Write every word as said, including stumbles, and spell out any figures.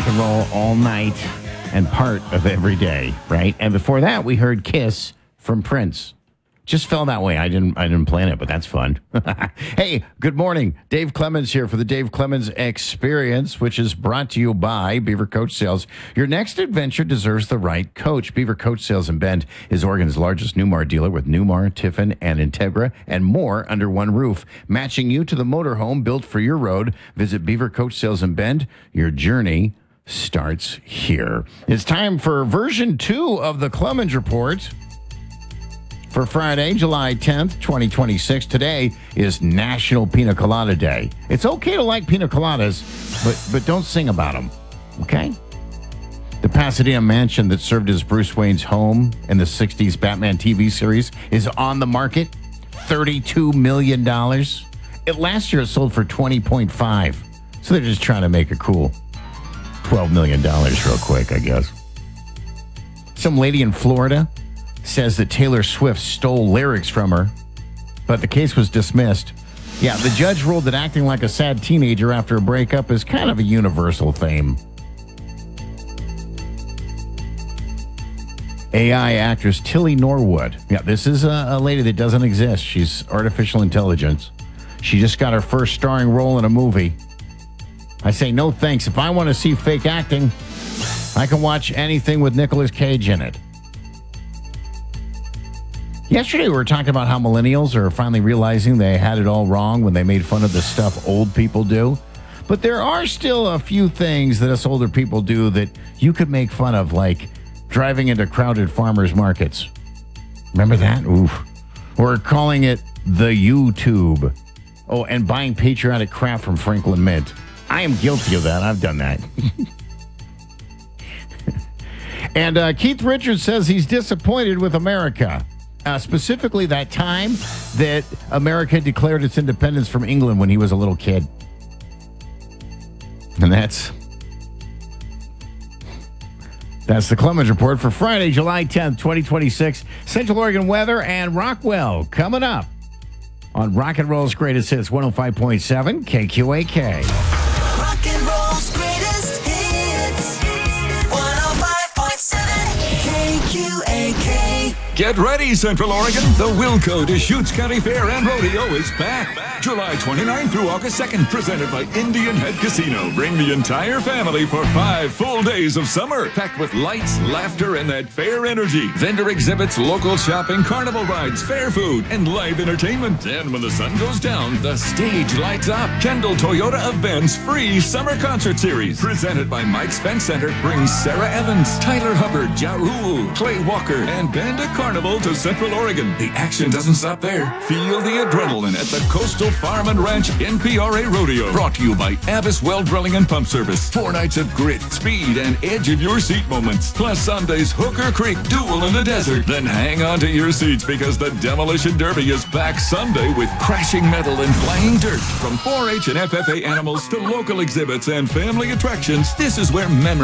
and roll all night and part of every day, right? And before that, we heard Kiss from Prince. Just fell that way. I didn't I didn't plan it, but that's fun. Hey, good morning. Dave Clemens here for the Dave Clemens Experience, which is brought to you by Beaver Coach Sales. Your next adventure deserves the right coach. Beaver Coach Sales in Bend is Oregon's largest Newmar dealer with Newmar, Tiffin, and Integra, and more under one roof. Matching you to the motorhome built for your road. Visit Beaver Coach Sales in Bend. Your journey starts here. It's time for version two of the Clemens Report. For Friday, July tenth, twenty twenty-six, today is National Pina Colada Day. It's okay to like pina coladas, but, but don't sing about them, okay? The Pasadena mansion that served as Bruce Wayne's home in the sixties Batman T V series is on the market, thirty-two million dollars. It, last year it sold for twenty point five, so they're just trying to make a cool twelve million dollars real quick, I guess. Some lady in Florida says that Taylor Swift stole lyrics from her, but the case was dismissed. Yeah, the judge ruled that acting like a sad teenager after a breakup is kind of a universal theme. A I actress Tilly Norwood. Yeah, this is a, a lady that doesn't exist. She's artificial intelligence. She just got her first starring role in a movie. I say no thanks. If I want to see fake acting, I can watch anything with Nicolas Cage in it. Yesterday, we were talking about how millennials are finally realizing they had it all wrong when they made fun of the stuff old people do. But there are still a few things that us older people do that you could make fun of, like driving into crowded farmers markets. Remember that? Oof. Or calling it the YouTube. Oh, and buying patriotic crap from Franklin Mint. I am guilty of that. I've done that. And uh, Keith Richards says he's disappointed with America. Uh, specifically that time that America declared its independence from England when he was a little kid. And that's that's the Clemens Report for Friday, July tenth, twenty twenty-six. Central Oregon weather and Rockwell coming up on Rock and Roll's Greatest Hits, one oh five point seven K Q A K. Rock and Roll's Greatest Hits, one oh five point seven K Q A K. Get ready, Central Oregon. The Wilco Deschutes County Fair and Rodeo is back. July twenty-ninth through August second, presented by Indian Head Casino. Bring the entire family for five full days of summer, packed with lights, laughter, and that fair energy. Vendor exhibits, local shopping, carnival rides, fair food, and live entertainment. And when the sun goes down, the stage lights up. Kendall Toyota of Ben's free summer concert series, presented by Mike Spence Center, brings Sarah Evans, Tyler Hubbard, Ja Rule, Clay Walker, and Banda Carnival to Central Oregon. The action doesn't stop there. Feel the adrenaline at the Coastal Farm and Ranch N P R A Rodeo. Brought to you by Abbas Well Drilling and Pump Service. Four nights of grit, speed, and edge of your seat moments. Plus Sunday's Hooker Creek Duel in the Desert. Then hang on to your seats because the Demolition Derby is back Sunday with crashing metal and flying dirt. From four H and F F A animals to local exhibits and family attractions, this is where memory